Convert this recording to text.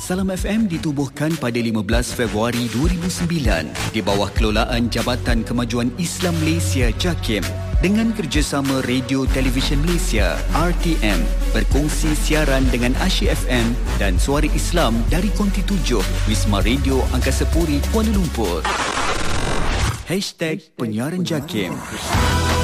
Salam FM ditubuhkan pada 15 Februari 2009 di bawah kelolaan Jabatan Kemajuan Islam Malaysia JAKIM dengan kerjasama Radio Television Malaysia RTM berkongsi siaran dengan Asyik FM dan Suara Islam dari Konti 7 Wisma Radio Angkasa Puri Kuala Lumpur. #Penyiaran JAKIM.